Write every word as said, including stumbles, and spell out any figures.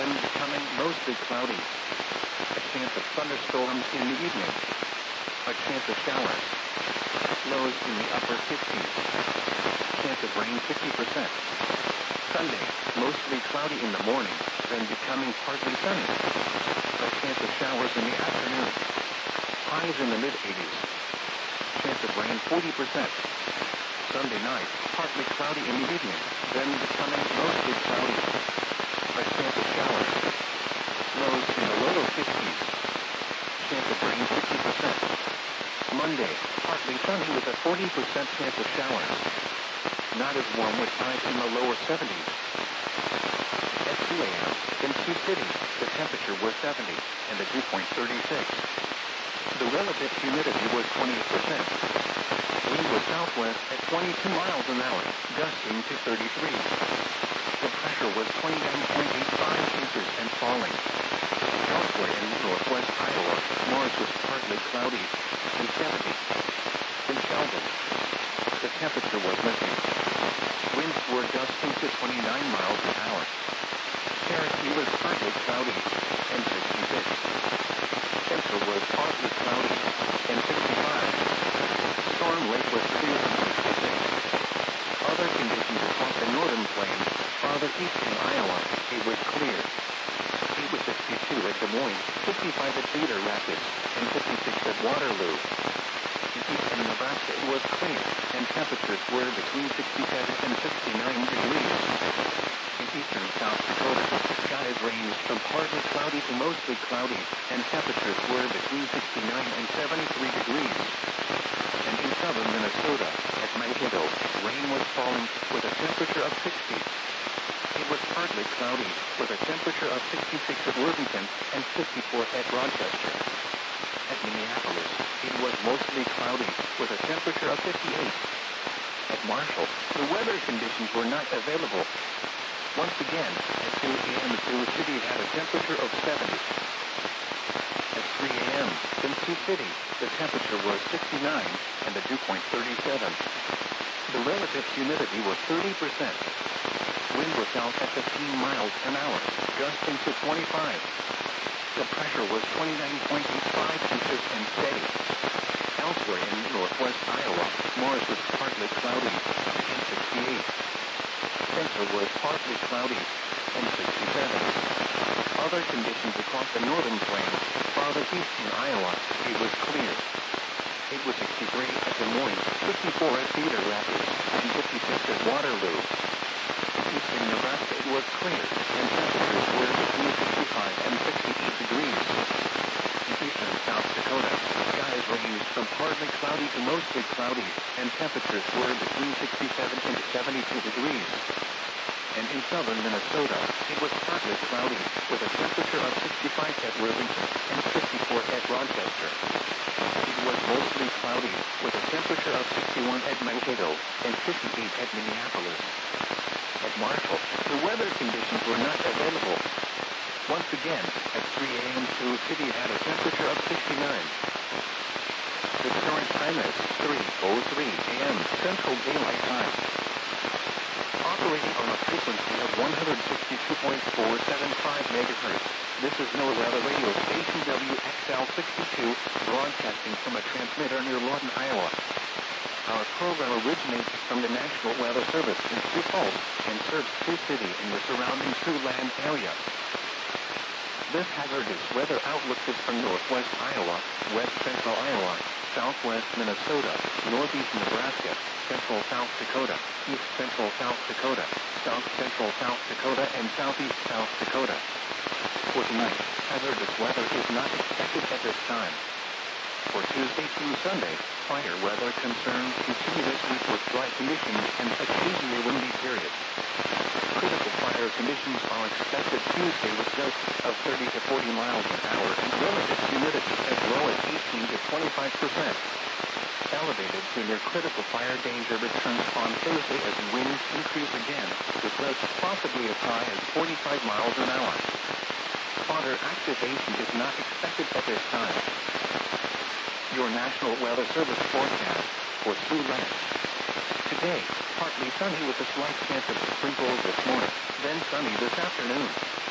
then becoming mostly cloudy. A chance of thunderstorms in the evening. A chance of showers. Lows in the upper fifties. Chance of rain fifty percent. Sunday, mostly cloudy in the morning, then becoming partly sunny. A chance of showers in the afternoon. Highs in the mid-eighties. Chance of rain forty percent. Sunday night, partly cloudy in the evening, then becoming mostly cloudy. A chance of showers. Lows in the lower fifties. Chance of rain fifty percent. Monday, partly sunny with a forty percent chance of showers. Not as warm with highs in the lower seventies. At two a m, in Sioux City, the temperature was seventy, and the dew point thirty-six. The relative humidity was twenty-eight percent. Wind was southwest at twenty-two miles an hour, gusting to thirty-three. The pressure was twenty-nine point eight five inches and falling. Elsewhere in northwest Iowa, Mars was partly cloudy, and seventy. In Sheldon, the temperature was missing. Winds were gusting to twenty-nine miles an hour. Cherokee was partly cloudy, and sixty-six. Central was partly cloudy, and sixty-five. Storm Lake was clear, and sixty-six. Other conditions across the northern plains, farther east in Iowa, it was clear. It was sixty-two at Des Moines, fifty-five at Cedar Rapids, and fifty-six at Waterloo. In eastern Nebraska it was clear, and temperatures were between sixty-seven and sixty-nine degrees. In eastern South Dakota, skies ranged from partly cloudy to mostly cloudy, and temperatures were between sixty-nine and seventy-three degrees. And in southern Minnesota, at Mankato, rain was falling with a temperature of sixty. It was partly cloudy, with a temperature of sixty-six at Worthington and fifty-four at Rochester. At Minneapolis, it was mostly cloudy, with a temperature of fifty-eight. At Marshall, the weather conditions were not available. Once again, at two a m Sioux City had a temperature of seventy. At three a m in Sioux City, the temperature was sixty-nine, and the dew point thirty-seven. The relative humidity was thirty percent. Wind was south at fifteen miles an hour, gusting to twenty-five. The pressure was twenty-nine point eight five inches and steady. Elsewhere in northwest Iowa, Mars was partly cloudy, and sixty-eight. Central was partly cloudy, and sixty-seven. Other conditions across the northern plains, farther east in Iowa, it was clear. It was sixty-three at Des Moines, fifty-four at Cedar Rapids, and fifty-six at Waterloo. In eastern Nebraska it was clear, and temperatures were between sixty-five and sixty-eight degrees. In eastern South Dakota, skies ranged from partly cloudy to mostly cloudy, and temperatures were between sixty-seven and seventy-two degrees. And in southern Minnesota, it was partly cloudy, with a temperature of sixty-five at Worthington and fifty-four at Rochester. It was mostly cloudy, with a temperature of sixty-one at Mankato and fifty-eight at Minneapolis. At Marshall, the weather conditions were not available. Once again, at three a m Sioux City had a temperature of sixty-nine. The current time is three oh three a m Central Daylight Time. Operating on a frequency of one hundred sixty-two point four seven five megahertz, this is NOAA Weather Radio Station W X L sixty-two, broadcasting from a transmitter near Lawton, Iowa. Our program originates from the National Weather Service in Sioux Falls and serves Sioux City and the surrounding Siouxland area. This hazardous weather outlook is from northwest Iowa, west central Iowa, southwest Minnesota, northeast Nebraska, central South Dakota, east central South Dakota, south central South Dakota, and southeast South Dakota. For tonight, hazardous weather is not expected at this time. For Tuesday through Sunday, fire weather concerns continue this week with dry conditions and occasionally windy periods. Critical fire conditions are expected Tuesday with gusts of thirty to forty miles an hour and relative humidity as low as eighteen to twenty-five percent. Elevated to near critical fire danger returns on Thursday as winds increase again, with gusts possibly as high as forty-five miles an hour. Fire activation is not expected at this time. Your National Weather Service forecast for Siouxland. Today, partly sunny with a slight chance of sprinkles this morning, then sunny this afternoon.